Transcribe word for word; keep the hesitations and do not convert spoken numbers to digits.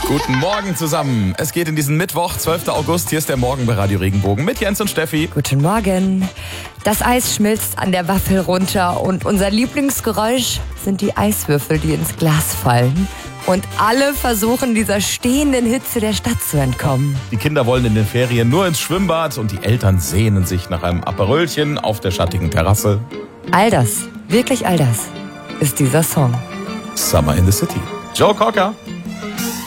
Guten Morgen zusammen. Es geht in diesen Mittwoch, zwölften August. Hier ist der Morgen bei Radio Regenbogen mit Jens und Steffi. Guten Morgen. Das Eis schmilzt an der Waffel runter und unser Lieblingsgeräusch sind die Eiswürfel, die ins Glas fallen. Und alle versuchen dieser stehenden Hitze der Stadt zu entkommen. Die Kinder wollen in den Ferien nur ins Schwimmbad und die Eltern sehnen sich nach einem Aperölchen auf der schattigen Terrasse. All das, wirklich all das, ist dieser Song. Summer in the City. Joe Cocker.